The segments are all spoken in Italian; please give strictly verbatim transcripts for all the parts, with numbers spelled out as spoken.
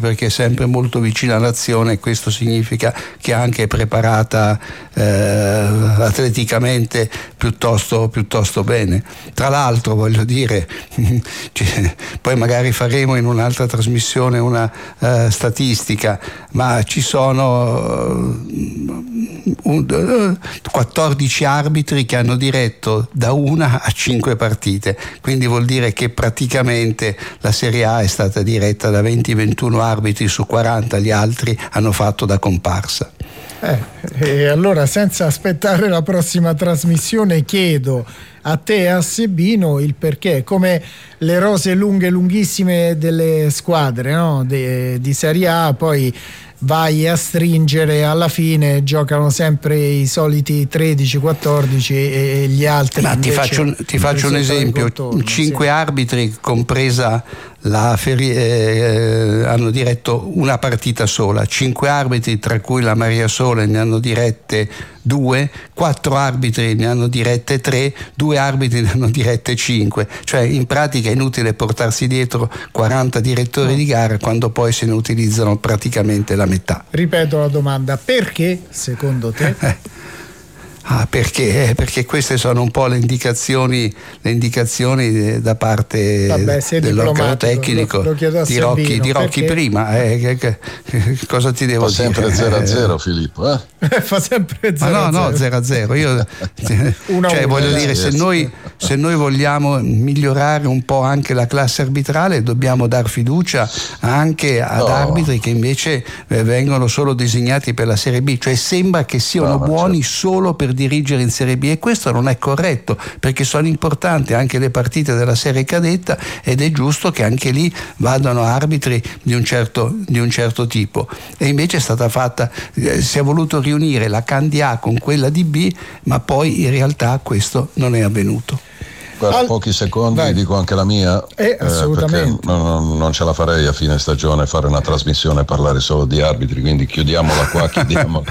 perché è sempre molto vicina all'azione, e questo significa che è anche preparata eh, atleticamente piuttosto, piuttosto bene. Tra l'altro, voglio dire, poi magari faremo in un'altra trasmissione una uh, statistica, ma ci sono uh, un, uh, quattordici arbitri che hanno diretto da una a cinque partite, quindi vuol dire che praticamente la Serie A è stata diretta da venti ventuno arbitri su quaranta, gli altri hanno fatto da comparsa. Eh, e allora, senza aspettare la prossima trasmissione, chiedo a te e a Sebino il perché, come le rose lunghe lunghissime delle squadre, no? De, di Serie A, poi vai a stringere, alla fine giocano sempre i soliti tredici quattordici e, e gli altri. Ma ti faccio un, ti faccio un esempio, contorno, cinque sì. arbitri compresa la ferie, eh, hanno diretto una partita sola, cinque arbitri tra cui la Maria Sole ne hanno dirette due, quattro arbitri ne hanno dirette tre, due arbitri ne hanno dirette cinque, cioè in pratica è inutile portarsi dietro quaranta direttori no. di gara quando poi se ne utilizzano praticamente la metà. Ripeto la domanda, perché secondo te? Ah, perché? Perché queste sono un po' le indicazioni, le indicazioni da parte Vabbè, dell'organo tecnico lo, lo di Rocchi, di Rocchi prima. Eh, che, che, che cosa ti devo Fa dire? Fa sempre zero a zero, Filippo. Eh? Fa sempre zero a zero. Ma no, no, zero a zero. Io, cioè, voglio dire, se noi, se noi vogliamo migliorare un po' anche la classe arbitrale, dobbiamo dar fiducia anche ad no. arbitri che invece vengono solo designati per la Serie B. Cioè sembra che siano no, buoni certo. solo per dirigere in Serie B, e questo non è corretto, perché sono importanti anche le partite della Serie Cadetta ed è giusto che anche lì vadano arbitri di un certo, di un certo tipo. E invece è stata fatta, eh, si è voluto riunire la Candi A con quella di B, ma poi in realtà questo non è avvenuto. Guarda, Al... pochi secondi Vai. dico anche la mia, eh, assolutamente. eh, perché non, non ce la farei a fine stagione fare una trasmissione e parlare solo di arbitri, quindi chiudiamola qua, chiudiamola.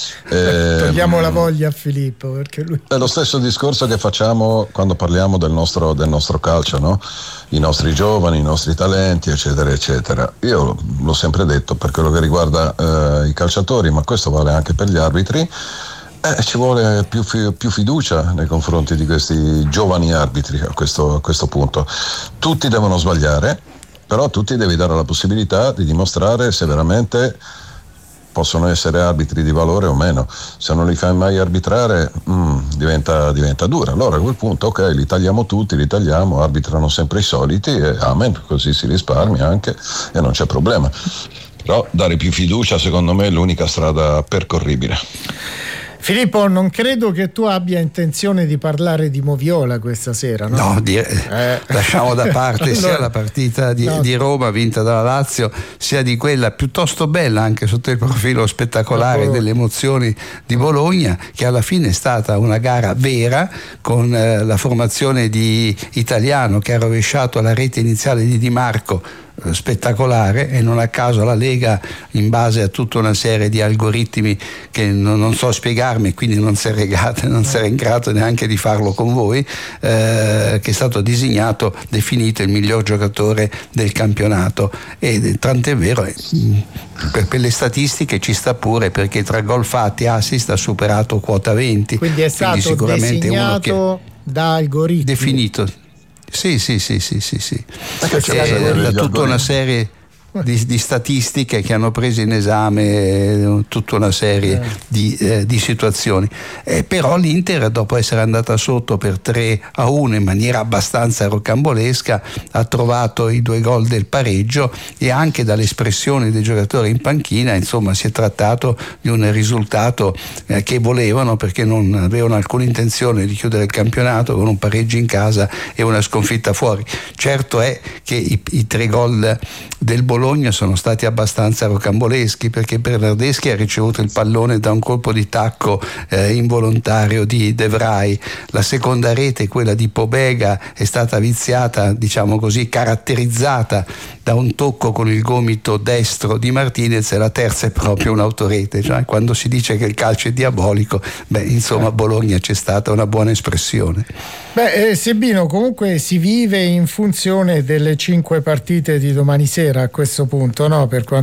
eh, togliamo la voglia a Filippo, perché lui... È lo stesso discorso che facciamo quando parliamo del nostro, del nostro calcio, no? I nostri giovani, i nostri talenti, eccetera eccetera. Io l'ho sempre detto per quello che riguarda eh, i calciatori, ma questo vale anche per gli arbitri. Eh, ci vuole più, più fiducia nei confronti di questi giovani arbitri a questo, a questo punto. Tutti devono sbagliare, però tutti devi dare la possibilità di dimostrare se veramente possono essere arbitri di valore o meno. Se non li fai mai arbitrare mm, diventa, diventa dura. Allora a quel punto ok, li tagliamo tutti, li tagliamo, arbitrano sempre i soliti e amen, così si risparmia anche e non c'è problema. Però dare più fiducia secondo me è l'unica strada percorribile. Filippo, non credo che tu abbia intenzione di parlare di Moviola questa sera, no? No, di, eh. lasciamo da parte allora, sia la partita di, no. di Roma vinta dalla Lazio, sia di quella piuttosto bella anche sotto il profilo spettacolare delle emozioni di Bologna, che alla fine è stata una gara vera con eh, la formazione di Italiano che ha rovesciato la rete iniziale di Di Marco, spettacolare, e non a caso la Lega, in base a tutta una serie di algoritmi che non, non so spiegarmi, quindi non sarei, non sarei in grado neanche di farlo con voi, eh, che è stato designato, definito il miglior giocatore del campionato, e tant'è vero, eh, per, per le statistiche ci sta pure, perché tra gol fatti e assist ha superato quota venti, quindi è stato quindi sicuramente designato uno che da algoritmi, definito. Sì, sì, sì, sì, sì, sì. Eh, da tutta una serie di, di statistiche che hanno preso in esame eh, tutta una serie eh. di, eh, di situazioni. Eh, però l'Inter, dopo essere andata sotto per tre a uno in maniera abbastanza rocambolesca, ha trovato i due gol del pareggio, e anche dalle espressioni dei giocatori in panchina, insomma, si è trattato di un risultato eh, che volevano, perché non avevano alcuna intenzione di chiudere il campionato con un pareggio in casa e una sconfitta fuori. Certo è che i, i tre gol del Bologna sono stati abbastanza rocamboleschi, perché Bernardeschi ha ricevuto il pallone da un colpo di tacco eh, involontario di De Vrij. La seconda rete, quella di Pobega, è stata viziata, diciamo così, caratterizzata da un tocco con il gomito destro di Martinez, e la terza è proprio un'autorete. Cioè, quando si dice che il calcio è diabolico, beh, insomma, a Bologna c'è stata una buona espressione. Beh, eh, Sebino, comunque si vive in funzione delle cinque partite di domani sera a questo punto, no? Per quanto